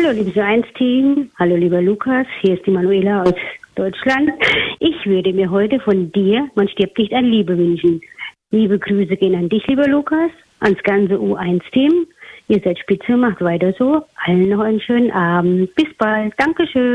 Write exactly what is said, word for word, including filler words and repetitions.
Hallo, liebes U eins Team. Hallo, lieber Lukas. Hier ist die Manuela aus Deutschland. Ich würde mir heute von dir, man stirbt nicht an Liebe, wünschen. Liebe Grüße gehen an dich, lieber Lukas, ans ganze U eins Team. Ihr seid spitze, macht weiter so. Allen noch einen schönen Abend. Bis bald. Dankeschön.